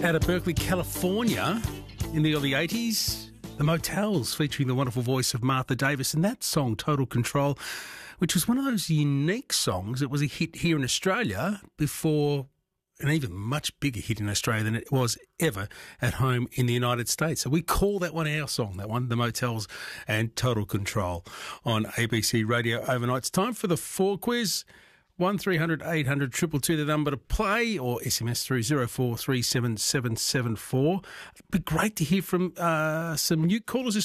Out of Berkeley, California, in the early 80s, the Motels, featuring the wonderful voice of Martha Davis, and that song, Total Control, which was one of those unique songs. It was a hit here in Australia before an even much bigger hit in Australia than it was ever at home in the United States. So we call that one our song, that one, The Motels and Total Control on ABC Radio Overnight. It's time for the 4 quiz. 1300 800 222, the number to play, or SMS through 0437 774. It'd be great to hear from some new callers this